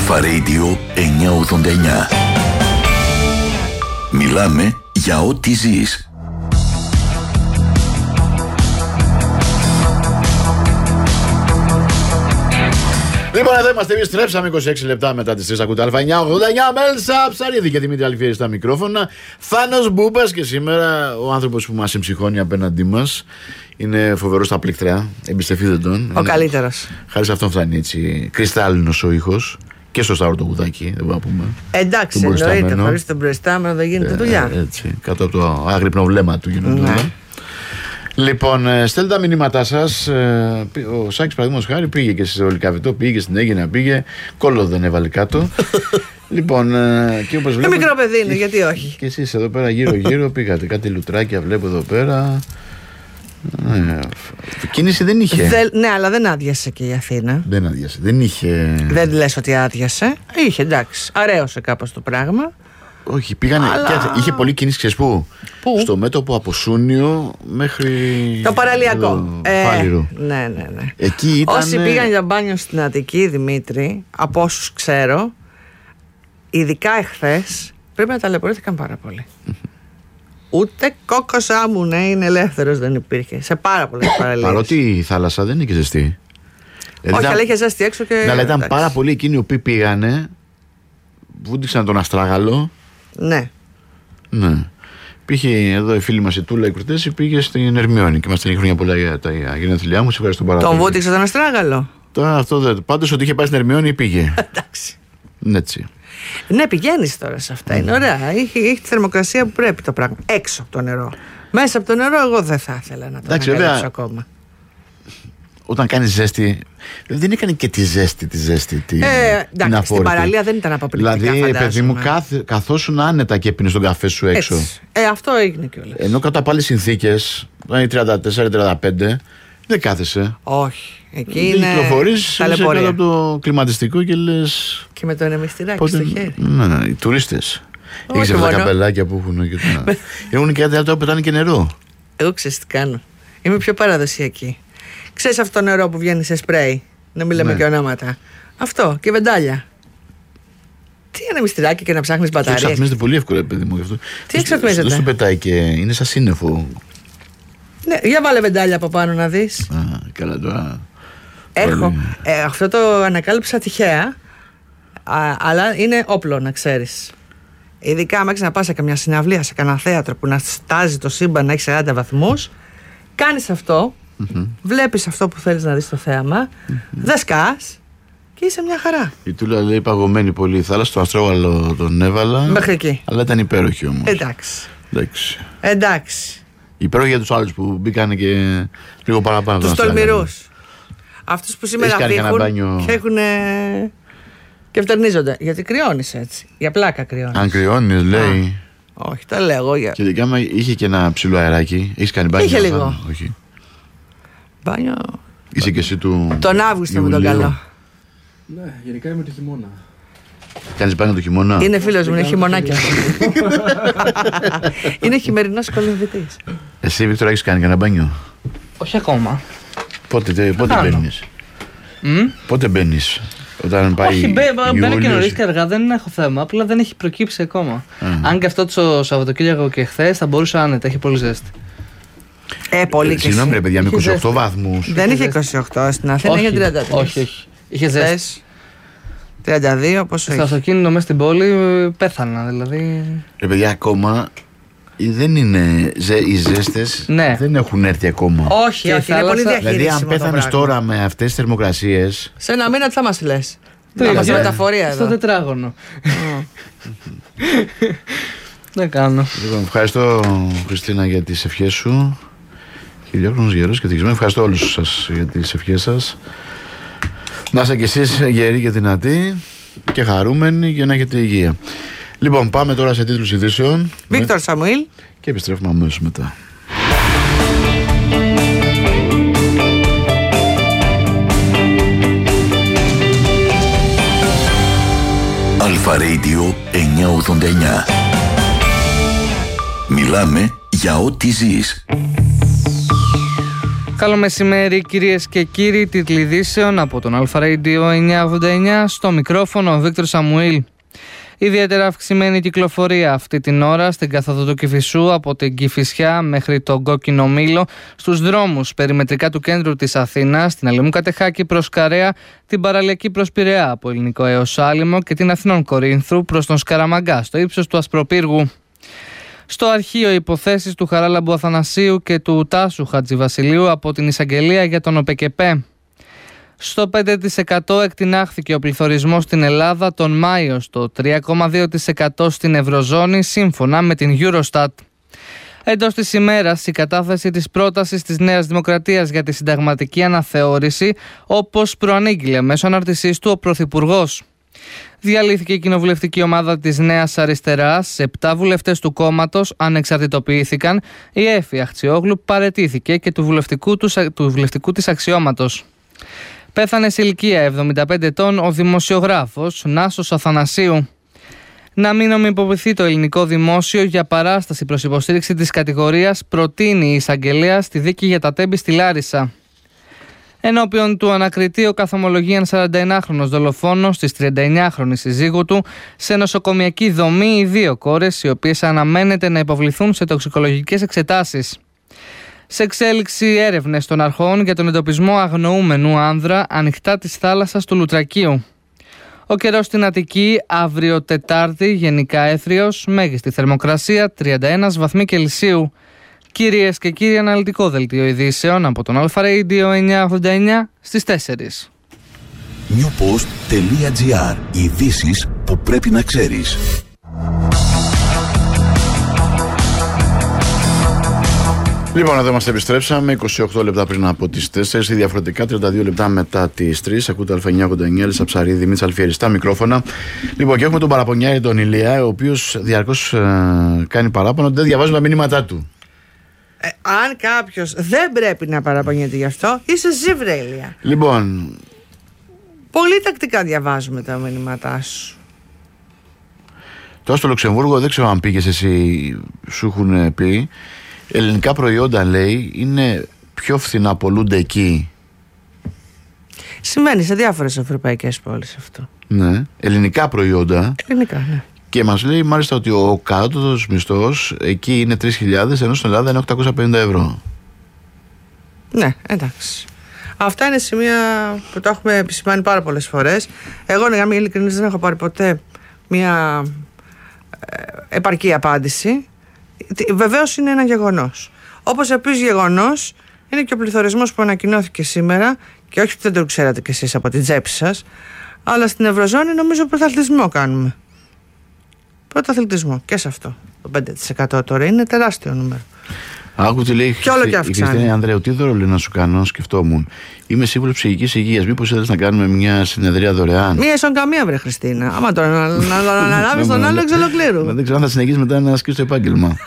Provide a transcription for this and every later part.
Αλφα Radio 989. Μιλάμε για ό,τι ζεις. Λοιπόν, εδώ είμαστε, επιστρέψαμε 26 λεπτά μετά τις 3. Ακούτε Αλφα 989. Μέλσα Ψαρίδη και Δημήτρη Αλφιέρη στα μικρόφωνα. Θάνος Μπούμπας, και σήμερα ο άνθρωπος που μας εμψυχώνει απέναντί μας είναι φοβερός στα πλήκτρα. Εμπιστευτείτε τον. Ο καλύτερος. Χάρη σε αυτόν φτάνει έτσι κρυστάλλινος ο ήχος. Και στο σταύρο το κουδάκι, δεν μπορούμε να πούμε. Εντάξει, εννοείται. Χωρίς τον προϊστάμενο δεν γίνεται δουλειά. Έτσι, κάτω από το άγρυπνο βλέμμα του γίνονται όλα. Λοιπόν, στέλνετε τα μηνύματά σας. Ο Σάκης, παραδείγματος χάρη, πήγε και στη Ολυκαβητό, πήγε στην Αίγινα, πήγε. Κόλλο δεν έβαλε κάτω. Λοιπόν, και όπως βλέπω. Μικρό παιδί είναι, γιατί όχι. Και εσείς εδώ πέρα γύρω-γύρω πήγατε. Κάτι λουτράκια βλέπω εδώ πέρα. Κίνηση δεν είχε. Ναι, αλλά δεν άδειασε και η Αθήνα. Δεν άδειασε. Δεν είχε. Δεν λες ότι άδειασε. Είχε, εντάξει. Αρέωσε κάπως το πράγμα. Όχι, πήγανε. Αλλά... είχε πολλή κίνηση, ξέρεις πού? Στο μέτωπο από Σούνιο μέχρι. Το παραλιακό. Φάληρο. Ναι. Εκεί ήταν. Όσοι πήγαν για μπάνιο στην Αττική, Δημήτρη, από όσους ξέρω, ειδικά εχθές, πρέπει να ταλαιπωρήθηκαν πάρα πολύ. Ούτε κόκκος άμμου, ναι, είναι ελεύθερος, δεν υπήρχε. Σε πάρα πολλές παραλίες. Παρότι η θάλασσα δεν είναι και ζεστή. Όχι, αλλά είχε ζέστη έξω και. Ναι, αλλά ήταν πάρα πολλοί εκείνοι οι οποίοι πήγανε. Βούντιξαν τον Αστράγαλο. Ναι. Πήγε εδώ η φίλη μας η Τούλα η Κουρτέση, πήγε στην Ερμιόνη και μας την χρόνια πολλά για τα γενέθλιά μου. Σε ευχαριστώ πάρα πολύ. Τον βούτυξε τον Αστράγαλο. Τώρα αυτό δεν. Πάντως ότι είχε πάει στην Ερμιόνη πήγε. Εντάξει. Έτσι. Ναι, πηγαίνεις τώρα σε αυτά. Είναι ωραία. Έχει τη θερμοκρασία που πρέπει το πράγμα. Έξω από το νερό. Μέσα από το νερό, εγώ δεν θα ήθελα να το ανακαλύψω ακόμα. Όταν κάνει ζέστη. Δεν έκανε και τη ζέστη. Εντάξει, στην παραλία δεν ήταν αποπληκτικά. Δηλαδή, παιδί μου, καθόσουν άνετα και πίνεις τον καφέ σου έξω. Αυτό έγινε κιόλας. Ενώ κατά πάλι συνθήκες, όταν είναι 34-35, δεν κάθεσαι. Όχι. Εκεί είναι. Κυκλοφορείς κάτω από το κλιματιστικό και λες. Και με το ανεμιστηράκι στο χέρι. Ναι, οι τουρίστες. Έχεις αυτά τα καπελάκια που έχουν και τα. Έχουν και κάτι άλλο που πετάνε και νερό. Εγώ ξέρεις τι κάνω. Είμαι πιο παραδοσιακή. Ξέρεις αυτό το νερό που βγαίνει σε σπρέι? Να μην λέμε και ονόματα. Αυτό και βεντάλια. Τι ανεμιστηράκι και να ψάχνεις μπαταρίες. Το εξατμίζεται πολύ εύκολα, παιδί μου. Αυτό. Τι εξατμίζεται? Δεν σου πετάει και είναι σαν σύννεφο. Ναι, για βάλε βεντάλια από πάνω να δεις. Καλά τώρα. Έχω. Αυτό το ανακάλυψα τυχαία. Αλλά είναι όπλο, να ξέρεις. Ειδικά άμα έχεις να πας σε καμιά συναυλία, σε κανένα θέατρο που να στάζει το σύμπαν να έχει 40 βαθμούς, κάνεις αυτό. Βλέπεις αυτό που θέλεις να δεις στο θέαμα, δεν σκάς και είσαι μια χαρά. Η Τούλα λέει παγωμένη πολύ η θάλασσα, το Αστρόγαλο τον έβαλα. Μέχρι εκεί. Αλλά ήταν υπέροχη όμως. Εντάξει. Υπέροχη για τους άλλους που μπήκαν και λίγο παραπάνω. Τους τολμηρούς. Αυτούς που σήμερα φύγουν και έχουν. Και φτερνίζονται. Γιατί κρυώνεις έτσι. Για πλάκα κρυώνεις. Αν κρυώνεις, λέει. Όχι, τα λέω εγώ για. Και ειδικά είχε και ένα ψηλό αεράκι. Έχεις κάνει μπάνιο? Είχε λίγο. Όχι. Μπάνιο. Είσαι και εσύ του. Τον Αύγουστο με τον καλό. Ναι, γενικά είμαι το χειμώνα. Κάνεις μπάνιο το χειμώνα? Είναι φίλος μου, είναι χειμωνάκια. Είναι χειμερινός κολυμβητής. Εσύ, Βίκτορα, έχεις κάνει κανένα μπάνιο? Όχι ακόμα. Πότε μπαίνεις? Πότε μπαίνεις? Όταν πάει. Όχι, μπαίνω και νωρίς και αργά, δεν έχω θέμα. Απλά δεν έχει προκύψει ακόμα. Αν και αυτό το Σαββατοκύριακο και χθες θα μπορούσα άνετα, έχει πολύ ζέστη. Πολύ και συγγνώμη, ρε παιδιά, με 28 βαθμούς. Δεν είχε 28 στην Αθήνα, είχε 33. Όχι. Είχε ζέστη. 32, πόσο στο αυτοκίνητο μέσα στην πόλη πέθανα, δηλαδή. Ρε παιδιά, ακόμα δεν είναι. Οι ζέστες δεν έχουν έρθει ακόμα. Όχι, είναι πολύ διαχειρίσιμο. Δηλαδή, αν πέθανες τώρα με αυτές τις θερμοκρασίες. Σε ένα μήνα τι θα μας λες? Θα μας μεταφορία εδώ. Στο τετράγωνο. Δεν κάνω. Λοιπόν, ευχαριστώ, Χριστίνα, για τις ευχές σου. Χιλιόχρονος, γερός και δεξιμένος. Ευχαριστώ όλους σας για τις ευχές σας. Να είστε κι εσείς γεροί και δυνατοί και χαρούμενοι για να έχετε υγεία. Λοιπόν, πάμε τώρα σε τίτλους ειδήσεων. Βίκτορ Σαμουήλ. Και επιστρέφουμε αμέσως μετά. Αλφα Radio 989. Μιλάμε για ό,τι ζεις. Καλό μεσημέρι κυρίες και κύριοι, τίτλοι ειδήσεων από τον Αλφα Radio 989, στο μικρόφωνο ο Βίκτορ Σαμουήλ. Ιδιαίτερα αυξημένη κυκλοφορία αυτή την ώρα στην καθοδό του Κηφισού από την Κηφισιά μέχρι τον Κόκκινο Μήλο, στους δρόμους περιμετρικά του κέντρου της Αθήνας, την Αλεμού Κατεχάκη προς Καρέα, την Παραλιακή προς Πειραιά από Ελληνικό έως Άλυμο και την Αθηνών Κορίνθου προς τον Σκαραμαγκά στο ύψος του Ασπροπύργου. Στο αρχείο υποθέσεις του Χαράλαμπου Αθανασίου και του Τάσου Χατζηβασιλείου από την εισαγγελία για τον ΟΠΕΚΕΠΕ. Στο 5% εκτινάχθηκε ο πληθωρισμός στην Ελλάδα τον Μάιο, στο 3,2% στην Ευρωζώνη σύμφωνα με την Eurostat. Εντός της ημέρας η κατάθεση της πρότασης της Νέας Δημοκρατίας για τη συνταγματική αναθεώρηση, όπως προανήγγειλε μέσω ανάρτησής του ο Πρωθυπουργός. Διαλύθηκε η κοινοβουλευτική ομάδα της Νέας Αριστεράς, 7 βουλευτές του κόμματος ανεξαρτητοποιήθηκαν, η Έφη Αχτσιόγλου παραιτήθηκε και του βουλευτικού της αξιώματος. Πέθανε σε ηλικία 75 ετών ο δημοσιογράφος Νάσος Αθανασίου. Να μην νομιμοποιηθεί το ελληνικό δημόσιο για παράσταση προς υποστήριξη της κατηγορίας, προτείνει η εισαγγελέα στη δίκη για τα Τέμπη στη Λάρισα. Ενώπιον του ανακριτή ο καθομολογεί έναν 41χρονος δολοφόνος της 39χρονης συζύγου του σε νοσοκομιακή δομή οι δύο κόρες, οι οποίες αναμένεται να υποβληθούν σε τοξικολογικές εξετάσεις. Σε εξέλιξη έρευνες των αρχών για τον εντοπισμό αγνοούμενου άνδρα ανοιχτά της θάλασσας του Λουτρακίου. Ο καιρός στην Αττική αύριο Τετάρτη γενικά έθριος, μέγιστη θερμοκρασία 31 βαθμοί Κελσίου. Κυρίες και κύριοι, αναλυτικό δελτίο ειδήσεων από τον Αλφα Radio 989 στις 4. newpost.gr. Ειδήσεις που πρέπει να ξέρεις. Λοιπόν, εδώ μας επιστρέψαμε 28 λεπτά πριν από τις 4 ή διαφορετικά 32 λεπτά μετά τις 3. Ακούτε Α989, Έλισσα Ψαρίδη, Δημήτρης Αλφιέρη στα μικρόφωνα. Λοιπόν, και έχουμε τον παραπονιάρη τον Ηλία, ο οποίος διαρκώς κάνει παράπονο ότι δεν διαβάζουν τα μηνύματά του. Αν κάποιος δεν πρέπει να παραπονιέται γι' αυτό, είσαι εσύ, βρε Ηλία. Λοιπόν, πολύ τακτικά διαβάζουμε τα μηνύματά σου. τώρα στο Λουξεμβούργο δεν ξέρω αν πήγες εσύ, σου έχουν πει. Ελληνικά προϊόντα, λέει, είναι πιο φθηνά, απολούνται εκεί. Σημαίνει σε διάφορες ευρωπαϊκές πόλεις αυτό. Ναι, ελληνικά προϊόντα. Ελληνικά, ναι. Και μας λέει μάλιστα ότι ο κατώτατος μισθός εκεί είναι 3.000, ενώ στην Ελλάδα είναι 850 ευρώ. Ναι, εντάξει. Αυτά είναι σημεία που το έχουμε επισημάνει πάρα πολλές φορές. Εγώ, να είμαι ειλικρινής, δεν έχω πάρει ποτέ μια επαρκή απάντηση. Βεβαίως είναι ένα γεγονός. Όπως επίσης γεγονός είναι και ο πληθωρισμός που ανακοινώθηκε σήμερα, και όχι ότι δεν το ξέρατε κι εσείς από την τσέπη σας, αλλά στην Ευρωζώνη νομίζω πρωταθλητισμό κάνουμε. Πρωταθλητισμό και σε αυτό. Το 5% τώρα είναι τεράστιο νούμερο. Άκου τι λέει και όλο και η Χριστίνα Ανδρέου. Τι δώρο λέει να σου κάνω, σκεφτόμουν. Είμαι σύμβουλος ψυχικής υγείας. Μήπως ήθελες να κάνουμε μια συνεδρία δωρεάν? Μία ίσον καμία, βρε Χριστίνα. Άμα τώρα να αναλάβεις τον άλλο εξ ολοκλήρου. Δεν ξέρω αν θα συνεχίσεις μετά να ασκήσεις το επάγγελμα.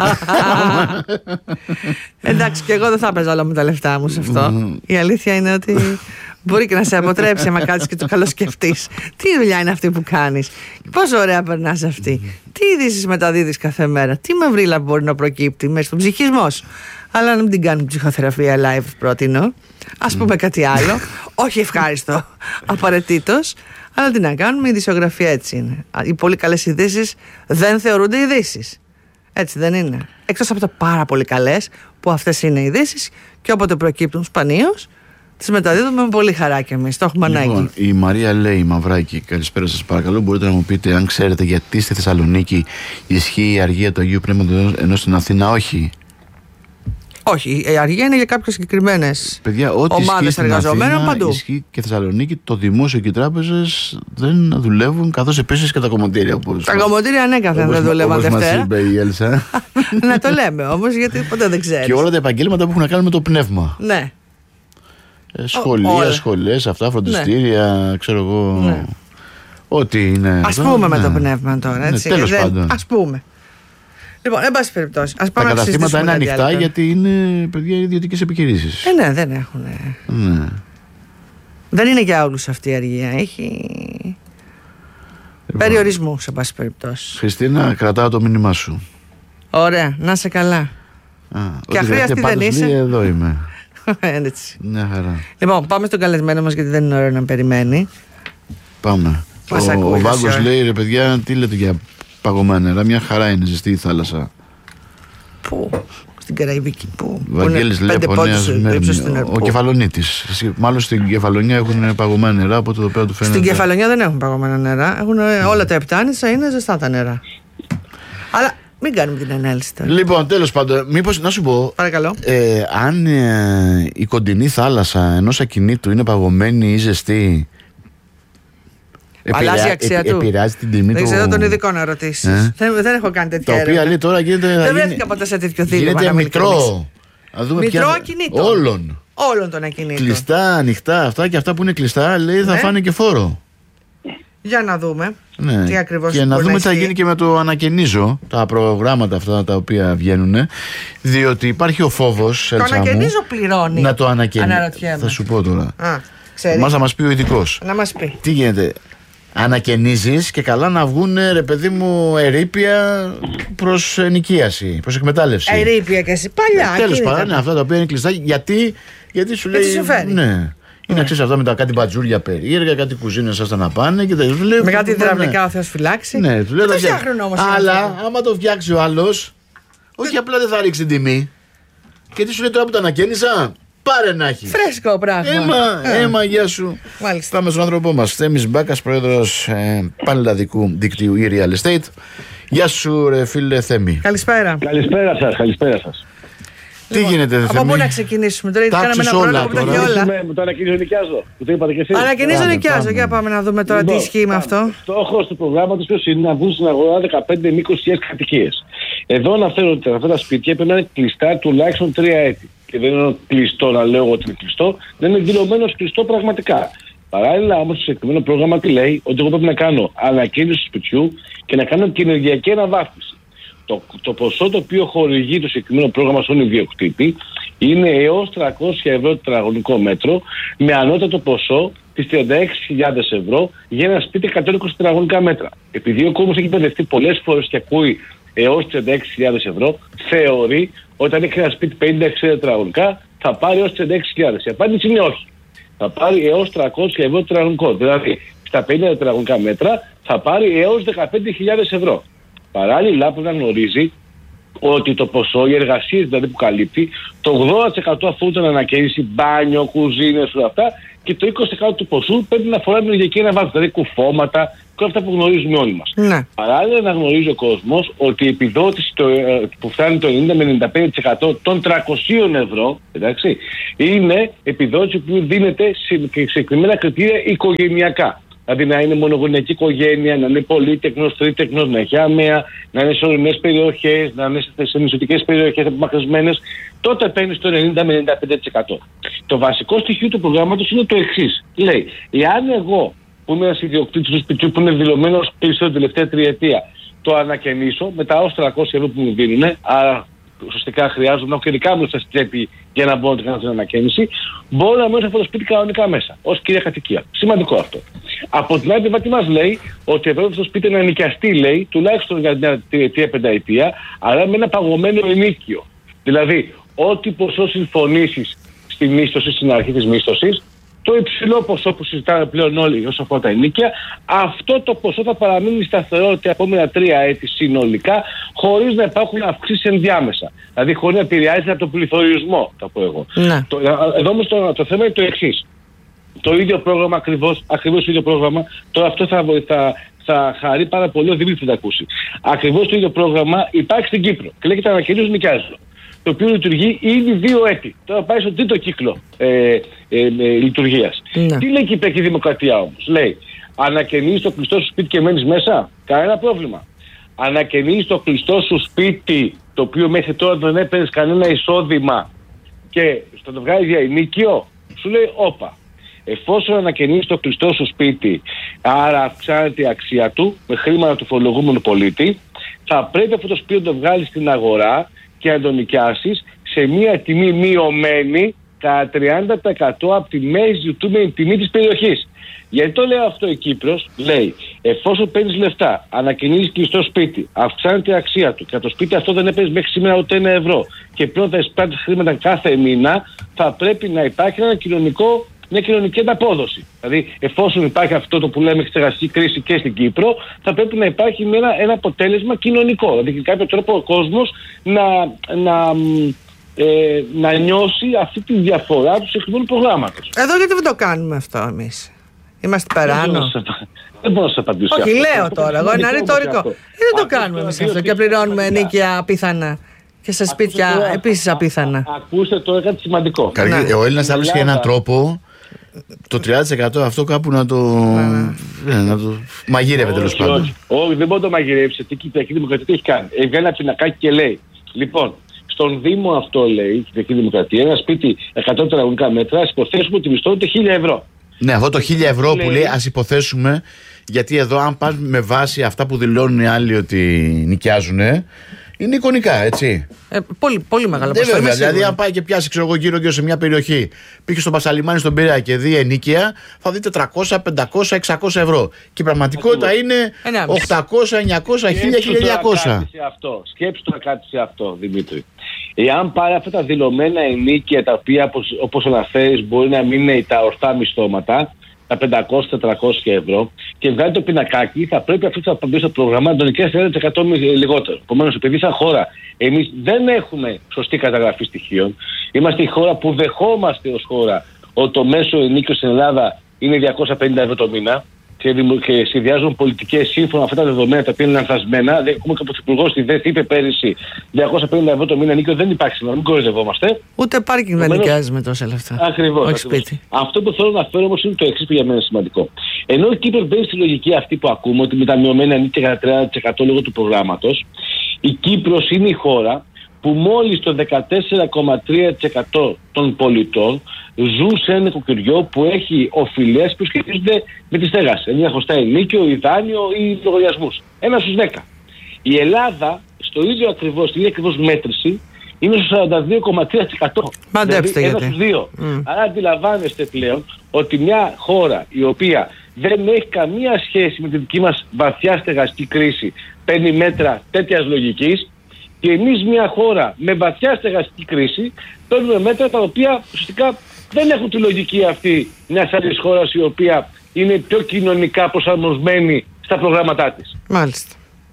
Εντάξει, και εγώ δεν θα έπαιζα όλα με τα λεφτά μου σε αυτό. Η αλήθεια είναι ότι μπορεί και να σε αποτρέψει άμα κάτσεις και το καλοσκεφτείς. Τι δουλειά είναι αυτή που κάνεις, πόσο ωραία περνάς αυτή, τι ειδήσεις μεταδίδεις κάθε μέρα, τι μαυρίλα μπορεί να προκύπτει μέσα στον ψυχισμό σου. Αλλά να μην την κάνουμε ψυχοθεραπεία live, πρότεινω. Ας πούμε κάτι άλλο. Όχι ευχάριστο απαραίτητος, αλλά τι να κάνουμε, η ειδησιογραφία έτσι είναι. Οι πολύ καλές ειδήσεις δεν θεωρούνται ειδήσεις. Έτσι δεν είναι? Εκτός από τα πάρα πολύ καλές, που αυτές είναι ειδήσεις, και όποτε προκύπτουν σπανίως, τις μεταδίδουμε με πολύ χαρά και εμείς. Το έχουμε ανάγκη. Η Μαρία λέει, Μαυράκη, καλησπέρα σας, παρακαλώ. Μπορείτε να μου πείτε αν ξέρετε γιατί στη Θεσσαλονίκη ισχύει η αργία του Αγίου Πνεύματος, ενώ στην Αθήνα όχι? Όχι, η αργία είναι για κάποιες συγκεκριμένες ομάδες εργαζομένων παντού. Ισχύει και Θεσσαλονίκη, το δημόσιο και οι τράπεζες δεν δουλεύουν, καθώς επίσης και τα κομμωτήρια. Τα κομμωτήρια ανέκαθεν δεν δουλεύαν Δευτέρα. Μας είπε η Έλσα. Να το λέμε όμως, γιατί ποτέ δεν ξέρεις. Και όλα τα επαγγέλματα που έχουν να κάνουν με το πνεύμα. Ναι. Σχολεία, σχολές, αυτά, φροντιστήρια, ξέρω εγώ. Ναι. Ό,τι είναι. Ας πούμε με το πνεύμα τώρα, έτσι. Τέλος πάντων. Ας πούμε. Λοιπόν, εν πάση περιπτώσει, ας τα πάμε να συζητήσουμε. καταστήματα είναι ανοιχτά γιατί είναι, παιδιά, ιδιωτικές επιχειρήσεις. Ναι, δεν έχουν. Ναι. Δεν είναι για όλους αυτή η αργία. Έχει περιορισμούς, εν πάση περιπτώσει. Χριστίνα, κρατάω το μήνυμά σου. Ωραία, να είσαι καλά. Και αχρίαστη δεν είσαι. Εδώ είμαι. Έτσι. Μια χαρά. Λοιπόν, πάμε στον καλεσμένο μας γιατί δεν είναι ώρα να περιμένει. Πάμε. Ο Βάγκος λέει, ρε παιδιά, τι λέτε για παγωμένα νερά? Μια χαρά είναι, ζεστή η θάλασσα. Πού? Στην Καραϊβική. Πού? Βαγγέλης λέει από Νέα Σμύρνη. Ο Κεφαλονίτης. Μάλλον στην Κεφαλονιά έχουν παγωμένα νερά, οπότε εδώ πέρα του φαίνεται. Στην Κεφαλονιά δεν έχουν παγωμένα νερά. Έχουν όλα τα Επτάνησα, είναι ζεστά τα νερά. Αλλά μην κάνουμε την ανάλυση τώρα. Λοιπόν, τέλος πάντων, μήπως να σου πω. Παρακαλώ. Αν η κοντινή θάλασσα ενός ακινήτου είναι παγωμένη ή ζεστή, αλλάζει η αξία του. Επηρεάζει την τιμή του. Δεν ξέρω τον ειδικό να ρωτήσεις. Δεν έχω κάνει τέτοια έρευνα. Τα οποία λέει τώρα γίνεται. Δεν βρέθηκα ποτέ σε τέτοιο δίλημα. Γίνεται μητρό. Μητρό ακινήτων. Όλων των ακινήτων. Κλειστά, ανοιχτά, αυτά και αυτά που είναι κλειστά λέει θα φάνε και φόρο. Για να δούμε. Ναι. Τι ακριβώς και να δούμε τι θα γίνει και με το ανακαινίζω, τα προγράμματα αυτά τα οποία βγαίνουν. Διότι υπάρχει ο φόβος. Το ανακαινίζω πληρώνει. Να το ανακαινήσω. Θα σου πω τώρα. Μας θα μας πει ο ειδικός. Να μας πει. Τι γίνεται? Ανακαινίζεις και καλά να βγουν, ρε παιδί μου, ερείπια προς ενοικίαση, προς εκμετάλλευση. Ερείπια και εσύ παλιά. Τέλος πάντων, αυτά τα οποία είναι κλειστά. Γιατί σου λέει. Ναι. Είναι ξέρεις αυτά με τα κάτι μπατζούρια περίεργα, κάτι κουζίνες σας να πάνε και τα λέει. Με κάτι υδραυλικά ο Θεός φυλάξει. Ναι, του λέει το φτιάχνουν όμως. Αλλά άμα το φτιάξει ο άλλος, όχι απλά δεν θα ρίξει την τιμή. Και τι σου λέει τώρα που το ανακαίνισα? Πάρε να έχει. Φρέσκο πράγμα. Έμα, γεια σου. Μάλιστα. Πάμε στον άνθρωπό μας. Θέμης Μπάκας, πρόεδρος πανελλαδικού δικτύου e-Real Estate. Γεια σου, ρε φίλε Θέμη. Καλησπέρα. Καλησπέρα σας. Τι γίνεται, Θέμη? Από πού να ξεκινήσουμε τώρα? Κάναμε ένα πρόγραμμα που τα έχει όλα. Με το ανακαινίζω νοικιάζω. Το είπατε και εσείς. Ανακαινίζω νοικιάζω. Για πάμε να δούμε τώρα τι ισχύει με αυτό. Στόχος του προγράμματος ποιος είναι? Να βγουν στην αγορά 15 με 20.000 κατοικίες. Εδώ αναφέρω ότι αυτά τα σπίτια πρέπει να είναι κλειστά τουλάχιστον 3 έτη. Και δεν είναι κλειστό να λέω ότι είναι κλειστό, δεν είναι δηλωμένο κλειστό πραγματικά. Παράλληλα όμως το συγκεκριμένο πρόγραμμα τι λέει? Ότι εγώ πρέπει να κάνω ανακαίνιση του σπιτιού και να κάνω και ενεργειακή αναβάθμιση. Το ποσό το οποίο χορηγεί το συγκεκριμένο πρόγραμμα στον ιδιοκτήτη είναι έως 300 ευρώ το τετραγωνικό μέτρο, με ανώτατο ποσό τις 36.000 ευρώ για ένα σπίτι 120 τετραγωνικά μέτρα. Επειδή ο κόσμος έχει παιδευτεί πολλές φορές και ακούει έως 36.000 ευρώ, θεωρεί ότι αν έχει ένα σπίτι 50-60 τετραγωνικά θα πάρει έως 36.000. Η απάντηση είναι όχι. Θα πάρει έως 300 ευρώ το τετραγωνικό. Δηλαδή στα 50 τετραγωνικά μέτρα θα πάρει έως 15.000 ευρώ. Παράλληλα πρέπει να γνωρίζει ότι το ποσό, οι εργασίες δηλαδή που καλύπτει, το 80% αφορούν ανακαίνιση, μπάνιο, κουζίνες, όλα αυτά, και το 20% του ποσού πρέπει να αφορά την ενεργειακή αναβάθμιση, δηλαδή κουφώματα και όλα αυτά που γνωρίζουμε όλοι μας. Ναι. Παράλληλα να γνωρίζει ο κόσμος ότι η επιδότηση που φτάνει το 90 με 95% των 300 ευρώ, εντάξει, είναι επιδότηση που δίνεται σε συγκεκριμένα κριτήρια οικογενειακά. Δηλαδή να είναι μονογονεϊκή οικογένεια, να είναι πολύτεκνος, τρίτεκνος, να έχει άμεα, να είναι σε ορεινές περιοχές, να είναι σε νησιωτικές περιοχές απομακρυσμένες, τότε παίρνει στο 90 με 95%. Το βασικό στοιχείο του προγράμματος είναι το εξής. Λέει, εάν εγώ που είμαι ένας ιδιοκτήτης του σπιτιού που είναι δηλωμένος πίσω την τελευταία τριετία, το ανακαινήσω με τα ως 300 ευρώ που μου δίνουν, άρα ουσιαστικά χρειάζομαι να έχω και δικά μου στα τσέπη για να μπορώ να κάνω την ανακαίνιση, μπορώ να μένω σε αυτό το σπίτι κανονικά μέσα, ως κυρία κατοικία. Σημαντικό αυτό. Από την άλλη, τι μας λέει, ότι πρέπει αυτό το σπίτι να νοικιαστεί, λέει, τουλάχιστον για μια τριετία, πενταετία, αλλά με ένα παγωμένο ενίκιο. Δηλαδή, ό,τι ποσό συμφωνήσεις στη μίσθωση, στην αρχή της μίσθωσης, το υψηλό ποσό που συζητάμε πλέον όλοι όσο αφορά τα ενίκια, αυτό το ποσό θα παραμείνει σταθερό τα επόμενα 3 έτη συνολικά, χωρίς να υπάρχουν αυξήσεις ενδιάμεσα. Δηλαδή, χωρίς να επηρεάζει από τον πληθωρισμό, θα πω εγώ. Ναι. Εδώ όμως το θέμα είναι το εξής. Το ίδιο πρόγραμμα, ακριβώς το ίδιο πρόγραμμα, τώρα αυτό θα χαρεί πάρα πολύ ο Δημήτρης να ακούσει. Ακριβώς το ίδιο πρόγραμμα υπάρχει στην Κύπρο και λέγεται ανακαινίζω νοικιάζω, το οποίο λειτουργεί ήδη 2 έτη. Τώρα πάει στον 3ο κύκλο λειτουργίας. Ναι. Τι λέει η Κυπριακή Δημοκρατία όμως? Λέει, ανακαινίζεις το κλειστό σου σπίτι και μένεις μέσα, κανένα πρόβλημα. Ανακαινίζεις το κλειστό σου σπίτι, το οποίο μέχρι τώρα δεν έπαιρνες κανένα εισόδημα και στο το βγάζει για ενίκιο, σου λέει όπα. Εφόσον ανακαινείς το κλειστό σου σπίτι, άρα αυξάνεται η αξία του με χρήματα του φορολογούμενου πολίτη, θα πρέπει αυτό το σπίτι να το βγάλεις στην αγορά και να το νοικιάσεις σε μια τιμή μειωμένη κατά 30% από τη μέση ζητούμενη τιμή της περιοχής. Γιατί το λέει αυτό η Κύπρος? Λέει, εφόσον παίρνεις λεφτά, ανακοινίζεις κλειστό σπίτι, αυξάνεται η αξία του και το σπίτι αυτό δεν έπαιζε μέχρι σήμερα ούτε €1 και πλέον θα εισπράττεις χρήματα κάθε μήνα, θα πρέπει να υπάρχει μια κοινωνική ανταπόδοση. Δηλαδή, εφόσον υπάρχει αυτό το που λέμε εξεργαστική κρίση και στην Κύπρο, θα πρέπει να υπάρχει ένα αποτέλεσμα κοινωνικό. Δηλαδή, με κάποιο τρόπο ο κόσμος να νιώσει αυτή τη διαφορά του συγκεκριμένου προγράμματος. Εδώ γιατί δεν το κάνουμε αυτό εμείς? Είμαστε περάνω. Δεν μπορώ να σας απαντήσω. Όχι, λέω τώρα. Εγώ ένα ρητορικό. Δεν το κάνουμε εμείς αυτό και πληρώνουμε ενοίκια απίθανα. Και σε σπίτια επίσης απίθανα. Ακούστε τώρα κάτι σημαντικό. Ο Έλληνας άλυσε για έναν τρόπο το 30% αυτό κάπου να το μαγείρευε, τέλος πάντων. Όχι, δεν μπορεί να το μαγειρεύσει. Η Κυπριακή Δημοκρατία τι έχει κάνει? Έβγαλε ένα πινακάκι και λέει, λοιπόν, στον Δήμο αυτό, λέει η Κυπριακή Δημοκρατία, ένα σπίτι 100 τετραγωνικά μέτρα, ας υποθέσουμε ότι μισθώνεται €1.000. Ναι, αυτό το €1.000 που λέει, ας υποθέσουμε, γιατί εδώ αν πας με βάση αυτά που δηλώνουν οι άλλοι ότι νοικιάζουν, είναι εικονικά, έτσι. Πολύ μεγάλο ποσό. Βέβαια, δηλαδή αν πάει και πιάσει, ξέρω εγώ, γύρω σε μια περιοχή, πήγε στο Πασαλιμάνι στον Πειραιά και δει ενίκεια, θα δείτε 300, 500, 600 ευρώ. Και η πραγματικότητα είναι 800, 900, 1000, 1200. Σκέψου τώρα κάτι σε αυτό, Δημήτρη. Εάν πάρει αυτά τα δηλωμένα ενίκεια, τα οποία όπως αναφέρεις μπορεί να μην είναι τα ορθά μισθώματα, τα 500-400 ευρώ, και βγάλει το πινακάκι, θα πρέπει αυτό που θα μπει στο πρόγραμμα να τον νοικιάσει 30% λιγότερο. Επομένως, επειδή σαν χώρα εμείς δεν έχουμε σωστή καταγραφή στοιχείων, είμαστε η χώρα που δεχόμαστε ως χώρα ότι το μέσο ενίκιο στην Ελλάδα είναι 250 ευρώ το μήνα και συνδυάζουν πολιτικές σύμφωνα με αυτά τα δεδομένα τα οποία είναι λανθασμένα. Έχουμε και ο Πρωθυπουργός στη ΔΕΘ είπε πέρυσι 250 ευρώ το μήνα ενίκιο δεν υπάρχει σήμερα, μην κοροϊδευόμαστε. Ούτε πάρκινγκ δεν νοικιάζει με τόσα λεφτά. Ακριβώς. Αυτό που θέλω να φέρω όμως είναι το εξής που για μένα είναι σημαντικό. Ενώ η Κύπρος μπαίνει στη λογική αυτή που ακούμε, ότι με τα μειωμένα ενίκια κατά 30% λόγω του προγράμματος, η Κύπρος είναι η χώρα που μόλις το 14,3% των πολιτών ζουν σε ένα νοικοκυριό που έχει οφειλές που σχετίζονται με τη στέγαση. Δηλαδή χρωστάει ενίκιο ή δάνειο ή λογαριασμούς. 1 στους 10. Η Ελλάδα, στην ίδια ακριβώς μέτρηση, είναι στο 42,3%. Μαντέψτε δηλαδή 1 στους 2. Άρα αντιλαμβάνεστε πλέον ότι μια χώρα η οποία δεν έχει καμία σχέση με τη δική μας βαθιά στεγαστική κρίση παίρνει μέτρα τέτοιας λογικής, και εμείς μια χώρα με βαθιά στεγαστική κρίση παίρνουμε μέτρα τα οποία ουσιαστικά δεν έχουν τη λογική αυτή μιας άλλης χώρας η οποία είναι πιο κοινωνικά προσαρμοσμένη στα προγράμματά της. Μάλιστα.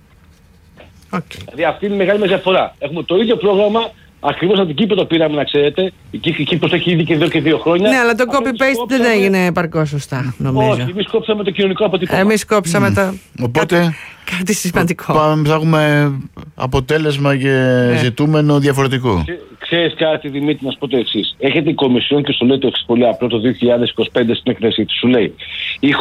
Δηλαδή αυτή είναι η μεγάλη μας διαφορά. Έχουμε το ίδιο πρόγραμμα, ακριβώς από την Κύπρο το πήραμε, να ξέρετε. Η Κύπρος το έχει ήδη και εδώ και 2 χρόνια. Ναι, αλλά το copy-paste δεν έγινε επαρκώς σωστά, νομίζω. Όχι, εμείς κόψαμε το κοινωνικό αποτύπωμα. Εμείς κόψαμε Οπότε κάτι σημαντικό. Θα έχουμε αποτέλεσμα και ζητούμενο διαφορετικό. Ξέρεις κάτι, Δημήτρη, να σου πω το εξής. Έχετε η Κομισιόν και σου λέει το εξής πολύ απλό το 2025 στην έκθεσή της. Σου λέει